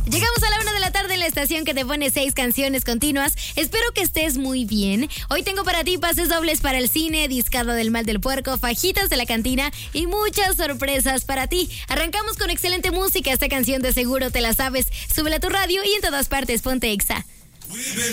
Llegamos a la 1 de la tarde en la estación que te pone 6 canciones continuas. Espero que estés muy bien. Hoy tengo para ti pases dobles para el cine, discado del mal del puerco, fajitas de la cantina y muchas sorpresas para ti. Arrancamos con excelente música. Esta canción de seguro te la sabes. Súbela a tu radio y en todas partes ponte Exa.